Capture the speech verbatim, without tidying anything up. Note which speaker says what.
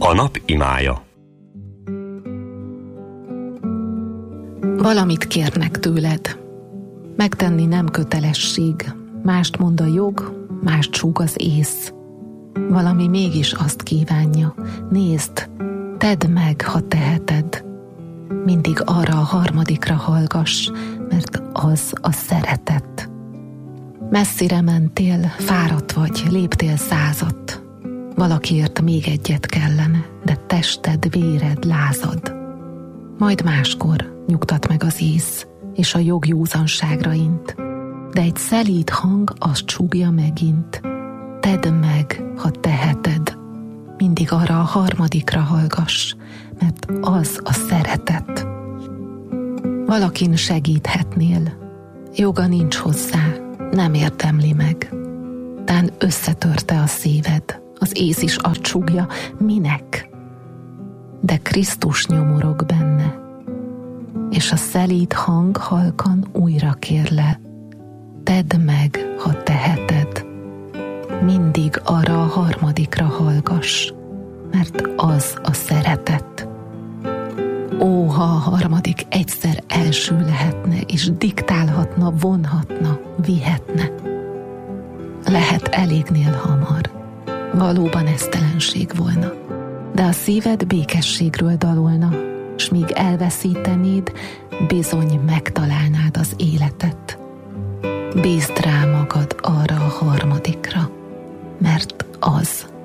Speaker 1: A nap imája.
Speaker 2: Valamit kérnek tőled. Megtenni nem kötelesség. Mást mond a jog, mást súg az ész. Valami mégis azt kívánja. Nézd, tedd meg, ha teheted. Mindig arra a harmadikra hallgass, mert az a szeretet. Messzire mentél, fáradt vagy, léptél százat. Valakiért még egyet kellene, de tested, véred lázad. Majd máskor nyugtat meg az ész, és a jog józanságra int. De egy szelíd hang azt súgja megint. Tedd meg, ha teheted. Mindig arra a harmadikra hallgass, mert az a szeretet. Valakin segíthetnél. Joga nincs hozzá, nem érdemli meg. Tán összetörte a szíved, az ész is azt súgja, minek? De Krisztus nyomorog benne, és a szelíd hang halkan újra kérle. Tedd meg, ha teheted. Mindig arra a harmadikra hallgass, mert az a szeretet. Ó, ha a harmadik egyszer első lehetne, és diktálhatna, vonhatna, vihetne. Lehet elégnél hamar. Valóban esztelenség volna. De a szíved békességről dalolna, s míg elveszítenéd, bizony megtalálnád az életet. Bízd rá magad arra a harmadikra, mert az